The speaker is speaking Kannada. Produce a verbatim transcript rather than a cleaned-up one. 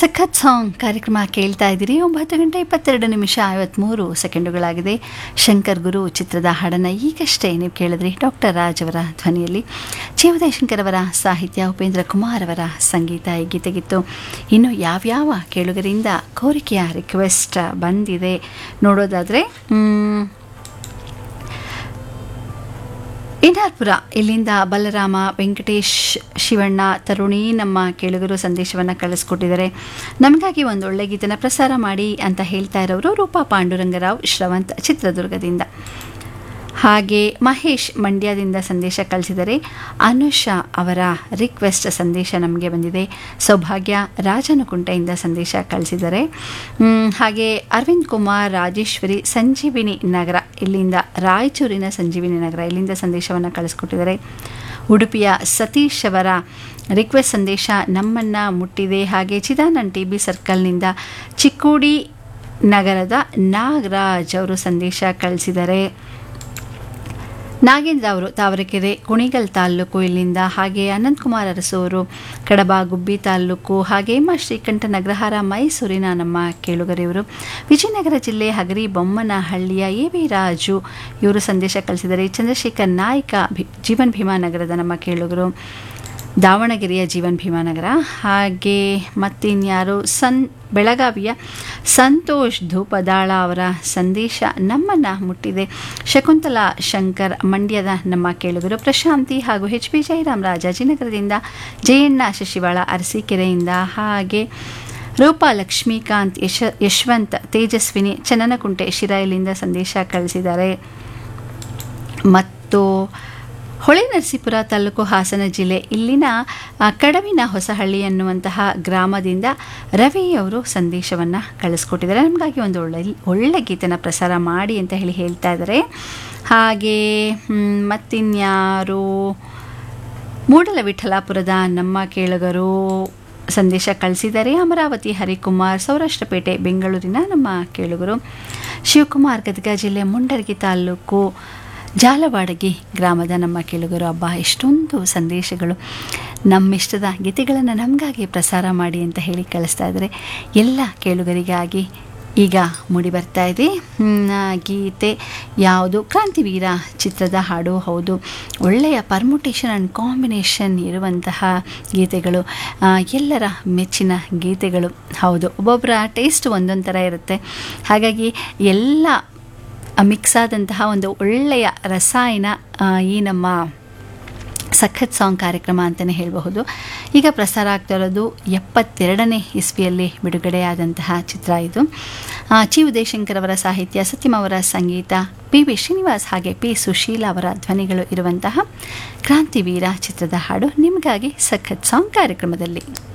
ಸಖತ್ ಸಾಂಗ್ ಕಾರ್ಯಕ್ರಮ ಕೇಳ್ತಾ ಇದ್ದೀರಿ. ಒಂಬತ್ತು ಗಂಟೆ ಇಪ್ಪತ್ತೆರಡು ನಿಮಿಷ ಐವತ್ತ್ಮೂರು ಸೆಕೆಂಡುಗಳಾಗಿದೆ. ಶಂಕರ್ ಗುರು ಚಿತ್ರದ ಹಾಡನ್ನು ಈಗಷ್ಟೇ ನೀವು ಕೇಳಿದ್ರಿ. ಡಾಕ್ಟರ್ ರಾಜ್ ಅವರ ಧ್ವನಿಯಲ್ಲಿ ಜಿ ಉದಯಶಂಕರ್ ಅವರ ಸಾಹಿತ್ಯ, ಉಪೇಂದ್ರ ಕುಮಾರ್ ಅವರ ಸಂಗೀತ ಈ ಗೀತೆಗಿತ್ತು. ಇನ್ನು ಯಾವ್ಯಾವ ಕೇಳುಗರಿಂದ ಕೋರಿಕೆಯ ರಿಕ್ವೆಸ್ಟ್ ಬಂದಿದೆ ನೋಡೋದಾದರೆ, ಇಂಡಾರ್ಪುರ ಇಲ್ಲಿಂದ ಬಲರಾಮ, ವೆಂಕಟೇಶ್, ಶಿವಣ್ಣ, ತರುಣಿ ನಮ್ಮ ಕೇಳುಗರು ಸಂದೇಶವನ್ನು ಕಳಿಸ್ಕೊಟ್ಟಿದ್ದಾರೆ. ನಮಗಾಗಿ ಒಂದು ಒಳ್ಳೆ ಗೀತೆನ ಪ್ರಸಾರ ಮಾಡಿ ಅಂತ ಹೇಳ್ತಾ ಇರೋರು ರೂಪಾ ಪಾಂಡುರಂಗರಾವ್ ಶ್ರವಂತ್ ಚಿತ್ರದುರ್ಗದಿಂದ. ಹಾಗೆ ಮಹೇಶ್ ಮಂಡ್ಯದಿಂದ ಸಂದೇಶ ಕಳಿಸಿದರೆ. ಅನುಷಾ ಅವರ ರಿಕ್ವೆಸ್ಟ್ ಸಂದೇಶ ನಮಗೆ ಬಂದಿದೆ. ಸೌಭಾಗ್ಯ ರಾಜನಕುಂಟೆಯಿಂದ ಸಂದೇಶ ಕಳಿಸಿದ್ದಾರೆ. ಹಾಗೆ ಅರವಿಂದ್ ಕುಮಾರ್, ರಾಜೇಶ್ವರಿ, ಸಂಜೀವಿನಿ ನಗರ ಇಲ್ಲಿಂದ, ರಾಯಚೂರಿನ ಸಂಜೀವಿನಿ ನಗರ ಇಲ್ಲಿಂದ ಸಂದೇಶವನ್ನು ಕಳಿಸ್ಕೊಟ್ಟಿದ್ದಾರೆ. ಉಡುಪಿಯ ಸತೀಶ್ ಅವರ ರಿಕ್ವೆಸ್ಟ್ ಸಂದೇಶ ನಮ್ಮನ್ನು ಮುಟ್ಟಿದೆ. ಹಾಗೆ ಚಿದಾನಂದ್ ಟಿ ಬಿ ಸರ್ಕಲ್ನಿಂದ ಚಿಕ್ಕೋಡಿ ನಗರದ ನಾಗರಾಜ್ ಅವರು ಸಂದೇಶ ಕಳಿಸಿದ್ದಾರೆ. ನಾಗೇಂದ್ರ ಅವರು ತಾವರೆಕೆರೆ ಕುಣಿಗಲ್ ತಾಲ್ಲೂಕು ಇಲ್ಲಿಂದ, ಹಾಗೆ ಅನಂತಕುಮಾರ್ ಅರಸೂರು ಕಡಬ ಗುಬ್ಬಿ ತಾಲ್ಲೂಕು, ಹಾಗೆ ಎಮ್ಮ ಶ್ರೀಕಂಠ ನಗರಹಾರ ಮೈಸೂರಿನ ನಮ್ಮ ಕೇಳುಗರಿವರು. ವಿಜಯನಗರ ಜಿಲ್ಲೆ ಹಗರಿ ಬೊಮ್ಮನಹಳ್ಳಿಯ ಎ ವಿ ರಾಜು ಇವರು ಸಂದೇಶ ಕಳಿಸಿದ್ದಾರೆ. ಚಂದ್ರಶೇಖರ್ ನಾಯ್ಕ ಜೀವನ್ ಭೀಮಾ ನಗರದ ನಮ್ಮ ಕೇಳುಗರು, ದಾವಣಗೆರೆಯ ಜೀವನ್ ಭೀಮಾನಗರ. ಹಾಗೆ ಮತ್ತಿನ್ಯಾರು ಸನ್ ಬೆಳಗಾವಿಯ ಸಂತೋಷ್ ಧೂಪದಾಳ ಅವರ ಸಂದೇಶ ನಮ್ಮನ್ನು ಮುಟ್ಟಿದೆ. ಶಕುಂತಲಾ ಶಂಕರ್ ಮಂಡ್ಯದ ನಮ್ಮ ಕೇಳುಗರು. ಪ್ರಶಾಂತಿ ಹಾಗೂ ಎಚ್ ಪಿ ಜಯರಾಮ್ ರಾಜಾಜಿನಗರದಿಂದ, ಜಯಣ್ಣ ಶಶಿವಾಳ ಅರಸೀಕೆರೆಯಿಂದ, ಹಾಗೆ ರೂಪಾ ಲಕ್ಷ್ಮೀಕಾಂತ್, ಯಶ ಯಶವಂತ್ ತೇಜಸ್ವಿನಿ ಚನ್ನನಕುಂಟೆ ಶಿರಾಯಿಲಿಂದ ಸಂದೇಶ ಕಳಿಸಿದ್ದಾರೆ. ಮತ್ತು ಹೊಳೆ ನರಸೀಪುರ ತಾಲೂಕು ಹಾಸನ ಜಿಲ್ಲೆ ಇಲ್ಲಿನ ಕಡವಿನ ಹೊಸಹಳ್ಳಿ ಅನ್ನುವಂತಹ ಗ್ರಾಮದಿಂದ ರವಿ ಅವರು ಸಂದೇಶವನ್ನು ಕಳಿಸ್ಕೊಟ್ಟಿದ್ದಾರೆ. ನಮಗಾಗಿ ಒಂದು ಒಳ್ಳೆ ಒಳ್ಳೆ ಗೀತೆನ ಪ್ರಸಾರ ಮಾಡಿ ಅಂತ ಹೇಳಿ ಹೇಳ್ತಾ ಇದ್ದಾರೆ. ಹಾಗೆ ಮತ್ತಿನ್ಯಾರು ಮೂಡಲ ವಿಠಲಾಪುರದ ನಮ್ಮ ಕೇಳುಗರು ಸಂದೇಶ ಕಳಿಸಿದ್ದಾರೆ. ಅಮರಾವತಿ ಹರಿಕುಮಾರ್, ಸೌರಾಷ್ಟ್ರಪೇಟೆ ಬೆಂಗಳೂರಿನ ನಮ್ಮ ಕೇಳುಗರು. ಶಿವಕುಮಾರ್ ಗದಗ ಜಿಲ್ಲೆ ಮುಂಡರ್ಗಿ ತಾಲೂಕು ಜಾಲವಾಡಗಿ ಗ್ರಾಮದ ನಮ್ಮ ಕೇಳುಗರು. ಹಬ್ಬ ಎಷ್ಟೊಂದು ಸಂದೇಶಗಳು, ನಮ್ಮಿಷ್ಟದ ಗೀತೆಗಳನ್ನು ನಮಗಾಗಿ ಪ್ರಸಾರ ಮಾಡಿ ಅಂತ ಹೇಳಿ ಕಳಿಸ್ತಾ ಇದ್ದಾರೆ. ಎಲ್ಲ ಕೇಳುಗರಿಗಾಗಿ ಈಗ ಮೂಡಿ ಬರ್ತಾ ಇದೆ ಗೀತೆ ಯಾವುದು? ಕ್ರಾಂತಿವೀರ ಚಿತ್ರದ ಹಾಡು. ಹೌದು, ಒಳ್ಳೆಯ ಪರ್ಮುಟೇಷನ್ ಆ್ಯಂಡ್ ಕಾಂಬಿನೇಷನ್ ಇರುವಂತಹ ಗೀತೆಗಳು, ಎಲ್ಲರ ಮೆಚ್ಚಿನ ಗೀತೆಗಳು. ಹೌದು, ಒಬ್ಬೊಬ್ಬರ ಟೇಸ್ಟ್ ಒಂದೊಂದು ಥರ ಇರುತ್ತೆ. ಹಾಗಾಗಿ ಎಲ್ಲ ಮಿಕ್ಸ್ ಆದಂತಹ ಒಂದು ಒಳ್ಳೆಯ ರಸಾಯನ ಈ ನಮ್ಮ ಸಖತ್ ಸಾಂಗ್ ಕಾರ್ಯಕ್ರಮ ಅಂತಲೇ ಹೇಳಬಹುದು. ಈಗ ಪ್ರಸಾರ ಆಗ್ತಾ ಇರೋದು ಎಪ್ಪತ್ತೆರಡನೇ ಇಸ್ವಿಯಲ್ಲಿ ಬಿಡುಗಡೆಯಾದಂತಹ ಚಿತ್ರ ಇದು. ಚಿ ಉದಯಶಂಕರ್ ಅವರ ಸಾಹಿತ್ಯ, ಸತ್ಯಂ ಅವರ ಸಂಗೀತ, ಪಿ ವಿ ಶ್ರೀನಿವಾಸ್ ಹಾಗೆ ಪಿ ಸುಶೀಲಾ ಅವರ ಧ್ವನಿಗಳು ಇರುವಂತಹ ಕ್ರಾಂತಿವೀರ ಚಿತ್ರದ ಹಾಡು ನಿಮಗಾಗಿ ಸಖತ್ ಸಾಂಗ್ ಕಾರ್ಯಕ್ರಮದಲ್ಲಿ.